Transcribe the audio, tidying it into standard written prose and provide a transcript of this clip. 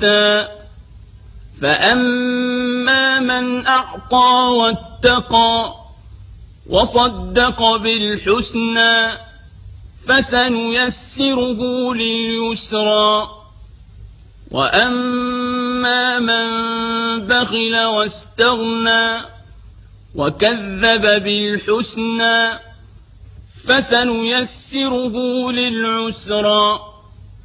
الحسنى فأما من أعطى واتقى وصدق بالحسنى فسنيسره لليسرى وأما من بخل واستغنى وكذب بالحسنى فسنيسره للعسرى